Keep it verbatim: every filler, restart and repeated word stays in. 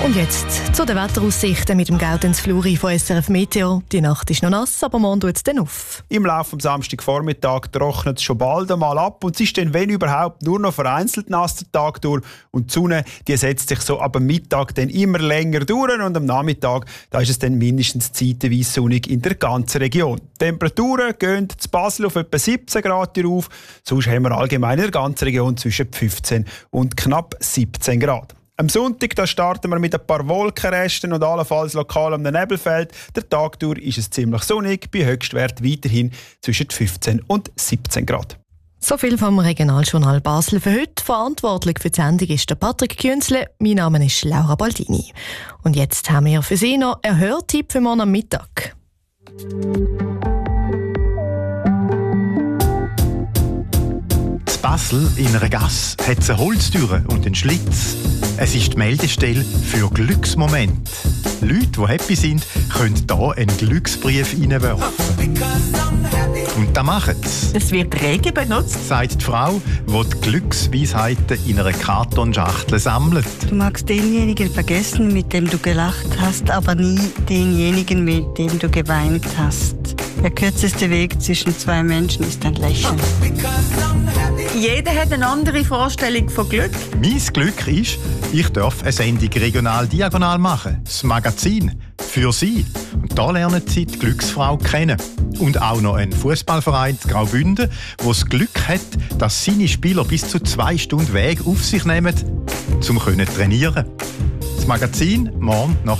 Und jetzt zu den Wetteraussichten mit dem Gaudenz Fluri von S R F Meteo. Die Nacht ist noch nass, aber morgen tut es dann auf. Im Laufe des Samstagvormittag trocknet es schon bald einmal ab und es ist dann, wenn überhaupt, nur noch vereinzelt nass den Tag durch. Und die Sonne, die setzt sich so ab dem Mittag dann immer länger durch und am Nachmittag, da ist es dann mindestens zeitweise sonnig in der ganzen Region. Die Temperaturen gehen zu Basel auf etwa siebzehn Grad auf, sonst haben wir allgemein in der ganzen Region zwischen fünfzehn und knapp siebzehn Grad. Am Sonntag da starten wir mit ein paar Wolkenresten und allenfalls lokal am Nebelfeld. Der Tag durch ist es ziemlich sonnig, bei Höchstwert weiterhin zwischen fünfzehn und siebzehn Grad. So viel vom Regionaljournal Basel für heute. Verantwortlich für die Sendung ist der Patrick Künzle. Mein Name ist Laura Baldini. Und jetzt haben wir für Sie noch einen Hörtipp für morgen am Mittag. Basel in einer Gasse hat es eine Holztür und einen Schlitz. Es ist die Meldestelle für Glücksmomente. Leute, die happy sind, können hier einen Glücksbrief reinwerfen. Und das machen sie. Es wird rege benutzt, sagt die Frau, die die Glücksweisheiten in einer Kartonschachtel sammelt. Du magst denjenigen vergessen, mit dem du gelacht hast, aber nie denjenigen, mit dem du geweint hast. Der kürzeste Weg zwischen zwei Menschen ist ein Lächeln. jeder hat eine andere Vorstellung von Glück. Mein Glück ist, ich darf eine Sendung regional diagonal machen. Das Magazin für Sie. Und da lernen Sie die Glücksfrau kennen. Und auch noch einen Fußballverein in Graubünden, der das Glück hat, dass seine Spieler bis zu zwei Stunden Weg auf sich nehmen, um zu trainieren. Das Magazin morgen nach